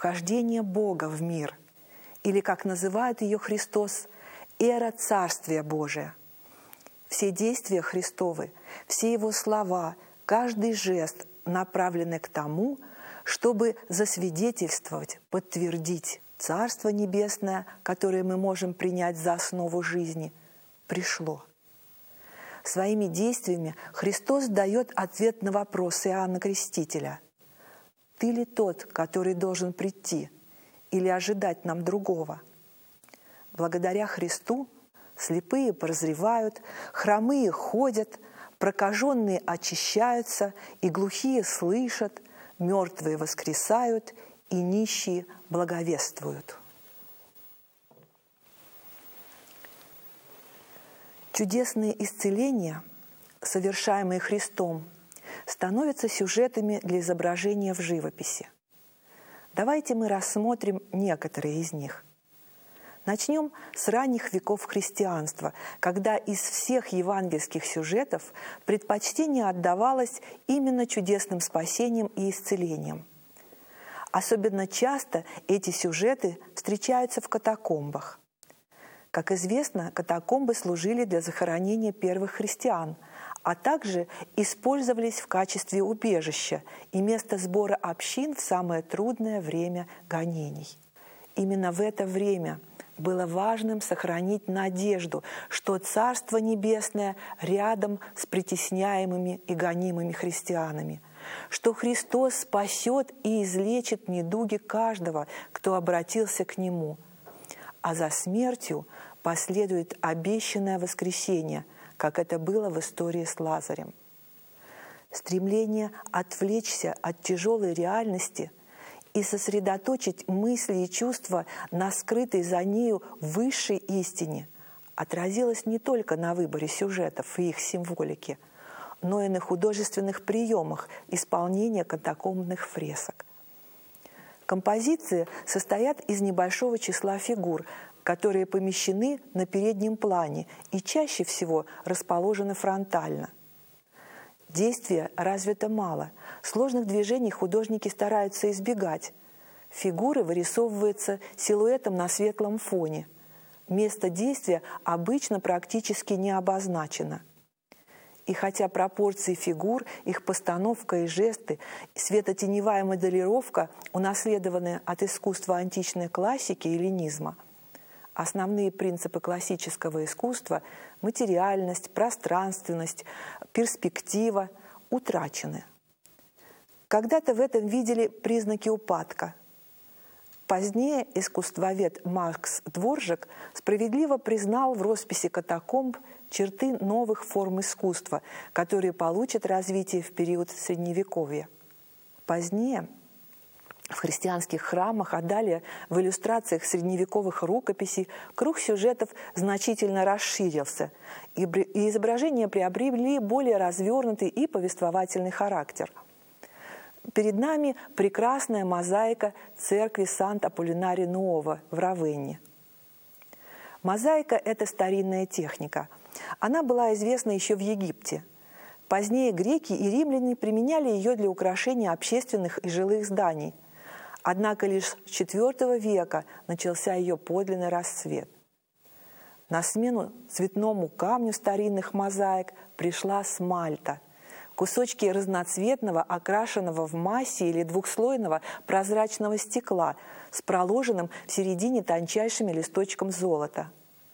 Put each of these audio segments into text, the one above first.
вхождение Бога в мир, или, как называет ее Христос, эра Царствия Божия. Все действия Христовы, все Его слова, каждый жест направлены к тому, чтобы засвидетельствовать, подтвердить Царство Небесное, которое мы можем принять за основу жизни, пришло. Своими действиями Христос дает ответ на вопрос Иоанна Крестителя: «Ты ли тот, который должен прийти, или ожидать нам другого?» Благодаря Христу слепые прозревают, хромые ходят, прокаженные очищаются, и глухие слышат, мертвые воскресают, и нищие благовествуют. Чудесные исцеления, совершаемые Христом, становятся сюжетами для изображения в живописи. Давайте мы рассмотрим некоторые из них. Начнем с ранних веков христианства, когда из всех евангельских сюжетов предпочтение отдавалось именно чудесным спасениям и исцелениям. Особенно часто эти сюжеты встречаются в катакомбах. Как известно, катакомбы служили для захоронения первых христиан, а также использовались в качестве убежища и места сбора общин в самое трудное время гонений. Именно в это время было важным сохранить надежду, что Царство Небесное рядом с притесняемыми и гонимыми христианами, что Христос спасет и излечит недуги каждого, кто обратился к Нему, а за смертью последует обещанное воскресение, как это было в истории с Лазарем. Стремление отвлечься от тяжелой реальности и сосредоточить мысли и чувства на скрытой за нею высшей истине отразилось не только на выборе сюжетов и их символике, но и на художественных приемах исполнения катакомбных фресок. Композиции состоят из небольшого числа фигур, которые помещены на переднем плане и чаще всего расположены фронтально. Действия развито мало, сложных движений художники стараются избегать. Фигуры вырисовываются силуэтом на светлом фоне. Место действия обычно практически не обозначено. И хотя пропорции фигур, их постановка и жесты, светотеневая моделировка унаследованы от искусства античной классики и эллинизма, основные принципы классического искусства – материальность, пространственность, перспектива – утрачены. Когда-то в этом видели признаки упадка. Позднее искусствовед Макс Дворжак справедливо признал в росписи катакомб черты новых форм искусства, которые получат развитие в период Средневековья. Позднее в христианских храмах, а далее в иллюстрациях средневековых рукописей круг сюжетов значительно расширился, и изображения приобрели более развернутый и повествовательный характер. Перед нами прекрасная мозаика церкви Сант-Аполлинарий Нуово в Равенне. Мозаика – это старинная техника. Она была известна еще в Египте. Позднее греки и римляне применяли ее для украшения общественных и жилых зданий. Однако лишь с IV века начался ее подлинный расцвет. На смену цветному камню старинных мозаик пришла смальта – кусочки разноцветного, окрашенного в массе или двухслойного прозрачного стекла с проложенным в середине тончайшим листочком золота.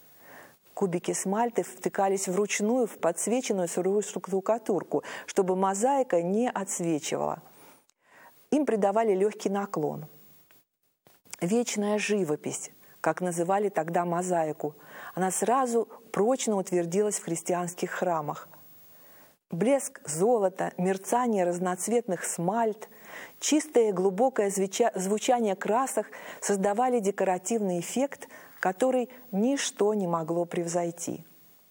Кубики смальты втыкались вручную в подсвеченную сырую штукатурку, чтобы мозаика не отсвечивала. Им придавали легкий наклон. Вечная живопись, как называли тогда мозаику, она сразу прочно утвердилась в христианских храмах. Блеск золота, мерцание разноцветных смальт, чистое и глубокое звучание красок создавали декоративный эффект, который ничто не могло превзойти.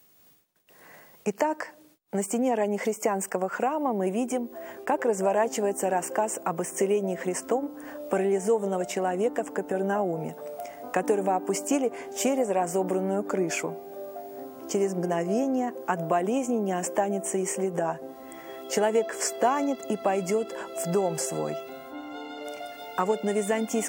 Итак, на стене раннехристианского храма мы видим, как разворачивается рассказ об исцелении Христом парализованного человека в Капернауме, которого опустили через разобранную крышу. Через мгновение от болезни не останется и следа. Человек встанет и пойдет в дом свой. А вот на византийском